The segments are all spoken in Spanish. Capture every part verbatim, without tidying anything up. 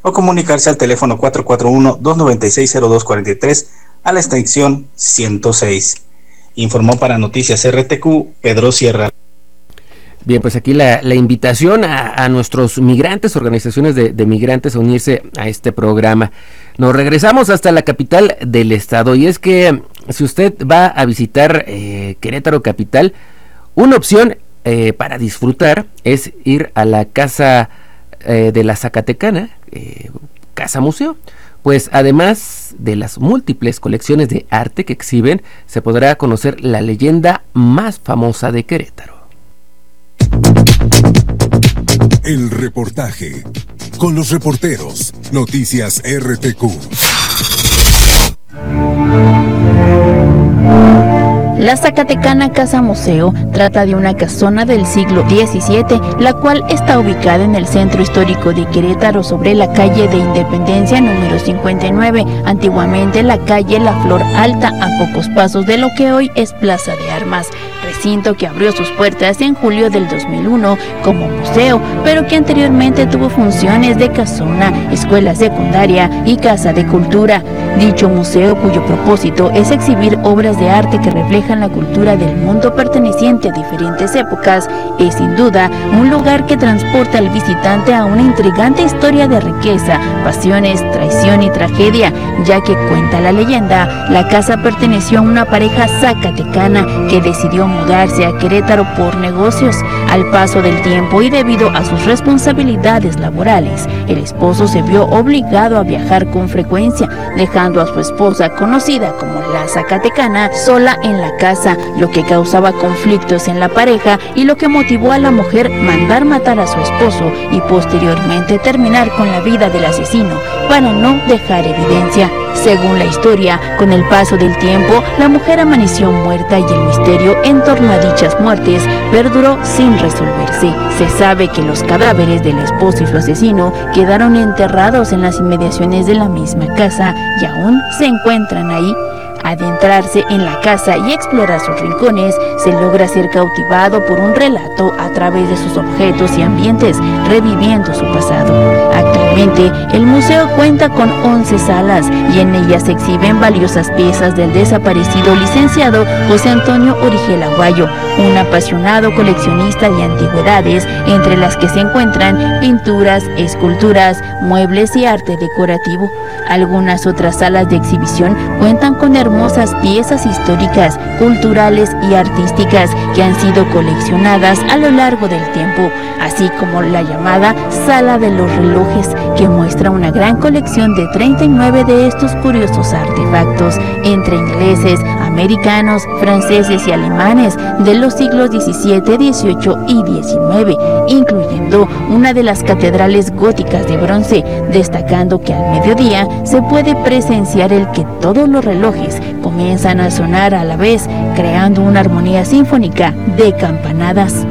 o comunicarse al teléfono cuatro cuatro uno, dos nueve seis, cero dos cuatro tres a la extensión ciento seis. Informó para Noticias R T Q Pedro Sierra. Bien, pues aquí la, la invitación a, a nuestros migrantes, organizaciones de, de migrantes a unirse a este programa. Nos regresamos hasta la capital del estado, y es que si usted va a visitar eh, Querétaro capital, una opción eh, para disfrutar es ir a la casa eh, de la Zacatecana, eh, Casa Museo. Pues además de las múltiples colecciones de arte que exhiben, se podrá conocer la leyenda más famosa de Querétaro. El reportaje con los reporteros Noticias R T Q. La Zacatecana Casa Museo trata de una casona del siglo diecisiete, la cual está ubicada en el centro histórico de Querétaro, sobre la calle de Independencia número cincuenta y nueve, antiguamente la calle La Flor Alta, a pocos pasos de lo que hoy es Plaza de Armas. Recinto que abrió sus puertas en julio del dos mil uno como museo, pero que anteriormente tuvo funciones de casona, escuela secundaria y casa de cultura. Dicho museo, cuyo propósito es exhibir obras de arte que reflejan la cultura del mundo perteneciente a diferentes épocas, es sin duda un lugar que transporta al visitante a una intrigante historia de riqueza, pasiones, traición y tragedia, ya que cuenta la leyenda, la casa perteneció a una pareja zacatecana que decidió mudarse a Querétaro por negocios. Al paso del tiempo y debido a sus responsabilidades laborales, el esposo se vio obligado a viajar con frecuencia, dejando a su esposa, conocida como la Zacatecana, sola en la casa, lo que causaba conflictos en la pareja y lo que motivó a la mujer mandar matar a su esposo y posteriormente terminar con la vida del asesino para no dejar evidencia. Según la historia, con el paso del tiempo, la mujer amaneció muerta y el misterio en torno a dichas muertes perduró sin resolverse. Se sabe que los cadáveres del esposo y su asesino quedaron enterrados en las inmediaciones de la misma casa y aún se encuentran ahí. Adentrarse en la casa y explorar sus rincones, se logra ser cautivado por un relato a través de sus objetos y ambientes, reviviendo su pasado. Actualmente, el museo cuenta con once salas y en ellas se exhiben valiosas piezas del desaparecido licenciado José Antonio Origel Aguayo, un apasionado coleccionista de antigüedades, entre las que se encuentran pinturas, esculturas, muebles y arte decorativo. Algunas otras salas de exhibición cuentan con hermosas piezas históricas, culturales y artísticas que han sido coleccionadas a lo largo del tiempo, así como la llamada Sala de los Relojes, que muestra una gran colección de treinta y nueve de estos curiosos artefactos, entre ingleses, americanos, franceses y alemanes de los siglos diecisiete, dieciocho y diecinueve, incluyendo una de las catedrales góticas de bronce, destacando que al mediodía se puede presenciar el que todos los relojes comienzan a sonar a la vez, creando una armonía sinfónica de campanadas.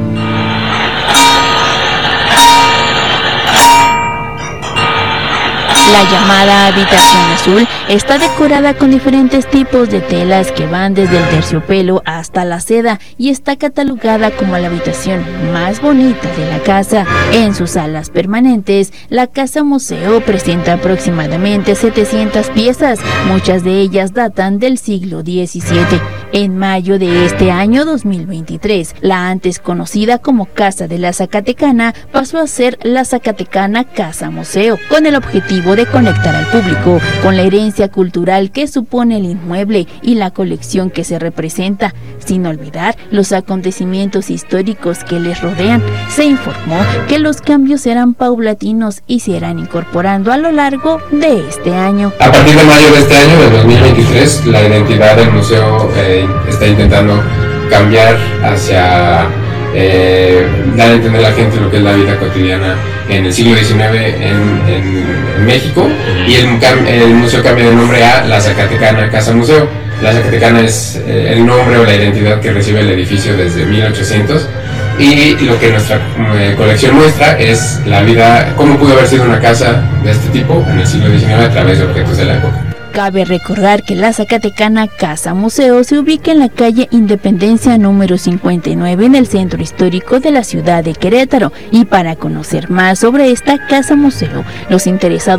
La llamada habitación azul está decorada con diferentes tipos de telas que van desde el terciopelo hasta la seda y está catalogada como la habitación más bonita de la casa. En sus salas permanentes, la Casa Museo presenta aproximadamente setecientas piezas, muchas de ellas datan del siglo diecisiete. En mayo de este año dos mil veintitrés, la antes conocida como Casa de la Zacatecana pasó a ser la Zacatecana Casa Museo, con el objetivo de conectar al público con la herencia cultural que supone el inmueble y la colección que se representa, sin olvidar los acontecimientos históricos que les rodean. Se informó que los cambios serán paulatinos y se irán incorporando a lo largo de este año. A partir de mayo de este año, de dos mil veintitrés, la identidad del museo eh, está intentando cambiar hacia eh, dar a entender a la gente lo que es la vida cotidiana en el siglo diecinueve en, en, en México, y el, el museo cambia de nombre a la Zacatecana Casa Museo. La Zacatecana es eh, el nombre o la identidad que recibe el edificio desde mil ochocientos, y lo que nuestra eh, colección muestra es la vida, cómo pudo haber sido una casa de este tipo en el siglo diecinueve a través de objetos de la época. Cabe recordar que la Zacatecana Casa Museo se ubica en la calle Independencia número cincuenta y nueve en el centro histórico de la ciudad de Querétaro, y para conocer más sobre esta Casa Museo, los interesados